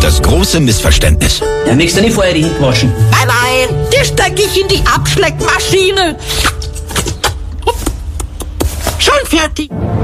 das große Missverständnis. Ja, möchtest du nicht vorher die Hände waschen? Nein, die stecke ich in die Abschleckmaschine. Schon fertig.